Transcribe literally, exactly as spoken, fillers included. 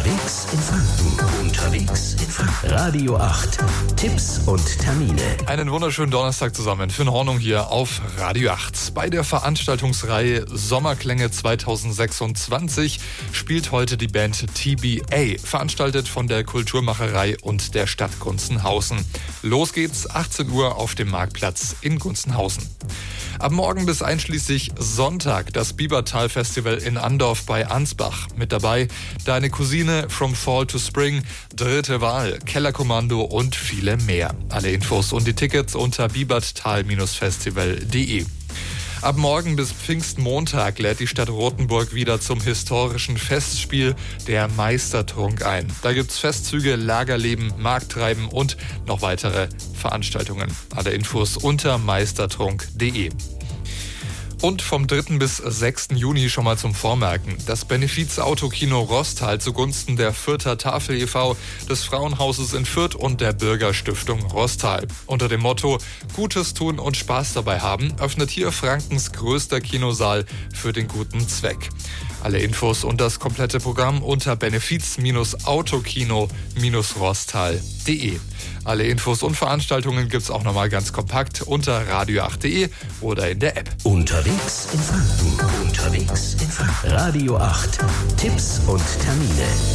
Unterwegs in Franken. Unterwegs in Franken. Radio acht. Tipps und Termine. Einen wunderschönen Donnerstag zusammen. Finn Hornung hier auf Radio acht. Bei der Veranstaltungsreihe Sommerklänge zweitausendsechsundzwanzig spielt heute die Band T B A, veranstaltet von der Kulturmacherei und der Stadt Gunzenhausen. Los geht's, achtzehn Uhr auf dem Marktplatz in Gunzenhausen. Ab morgen bis einschließlich Sonntag das Biebertal-Festival in Andorf bei Ansbach. Mit dabei Deine Cousine, From Fall to Spring, Dritte Wahl, Kellerkommando und viele mehr. Alle Infos und die Tickets unter biebertal Festival punkt de. Ab morgen bis Pfingstmontag lädt die Stadt Rothenburg wieder zum historischen Festspiel der Meistertrunk ein. Da gibt's Festzüge, Lagerleben, Markttreiben und noch weitere Veranstaltungen. Alle Infos unter meistertrunk punkt de. Und vom dritten bis sechsten Juni schon mal zum Vormerken. Das Benefiz-Autokino Rostal zugunsten der Fürther Tafel e V, des Frauenhauses in Fürth und der Bürgerstiftung Rostal. Unter dem Motto Gutes tun und Spaß dabei haben, öffnet hier Frankens größter Kinosaal für den guten Zweck. Alle Infos und das komplette Programm unter benefiz autokino rostal punkt de. Alle Infos und Veranstaltungen gibt's auch nochmal ganz kompakt unter radio acht punkt de oder in der App. Unterwegs in Franken. Unterwegs in Franken. Radio acht. Tipps und Termine.